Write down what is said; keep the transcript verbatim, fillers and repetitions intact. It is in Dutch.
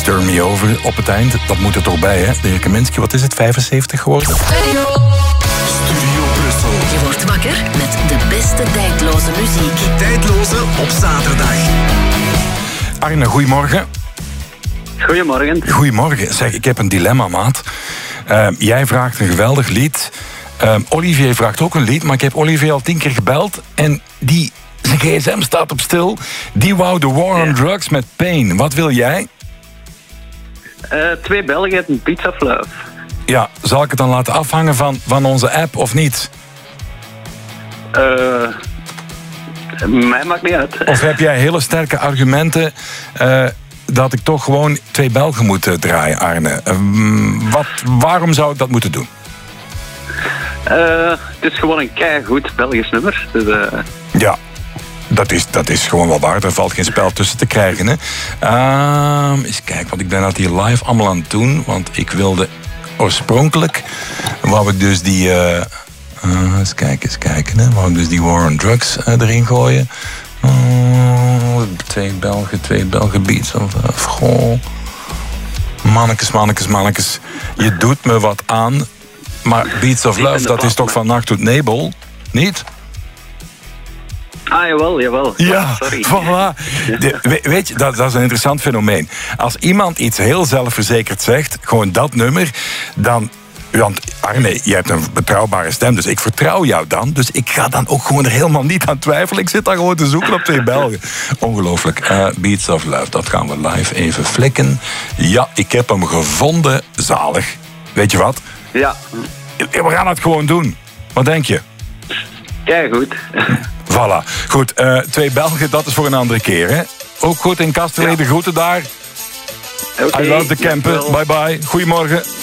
Turn Me Over op het eind. Dat moet er toch bij, hè? De heer Kaminski, wat is het, vijfenzeventig geworden? Studio Brussel. Je wordt wakker met de beste tijdloze muziek. Tijdloze op zaterdag. Arne, goedemorgen. Goedemorgen. Goedemorgen. Zeg, ik heb een dilemma, maat. Uh, jij vraagt een geweldig lied. Uh, Olivier vraagt ook een lied, maar ik heb Olivier al tien keer gebeld en die, zijn gsm staat op stil. Die wou The War on Drugs met Pain. Wat wil jij? Uh, twee Belgen en Beats of Love. Ja, zal ik het dan laten afhangen van, van onze app of niet? Uh, mij maakt niet uit. Of heb jij hele sterke argumenten uh, dat ik toch gewoon twee Belgen moet uh, draaien, Arne? Uh, wat, waarom zou ik dat moeten doen? Uh, het is gewoon een keigoed Belgisch nummer. Dus, uh... Ja, dat is, dat is gewoon wel waar. Er valt geen spel tussen te krijgen. Hè? Uh, eens kijken, want ik ben dat hier live allemaal aan het doen. Want ik wilde oorspronkelijk... wou ik dus die... Uh, uh, eens kijken, eens kijken. Hè? Wou ik dus die War on Drugs uh, erin gooien. Uh, twee Belgen, twee Belgen beats. Of, of goh. Mannekes, mannekes, mannekes. Je doet me wat aan... Maar Beats of Love, dat is toch van nacht tot nebel? Niet? Ah, jawel, jawel. Ja, sorry. Voilà. De, we, weet je, dat, dat is een interessant fenomeen. Als iemand iets heel zelfverzekerd zegt, gewoon dat nummer, dan... Want Arne, jij hebt een betrouwbare stem, dus ik vertrouw jou dan. Dus ik ga dan ook gewoon er helemaal niet aan twijfelen. Ik zit daar gewoon te zoeken op twee Belgen. Ongelooflijk. Uh, Beats of Love, dat gaan we live even flikken. Ja, ik heb hem gevonden. Zalig. Weet je wat? Ja. We gaan het gewoon doen. Wat denk je? Kijk goed. Voilà. Goed, uh, twee Belgen, dat is voor een andere keer, hè? Ook goed in Kasterlee, ja. De groeten daar. Okay, I love the camper. Bye bye. Goedemorgen.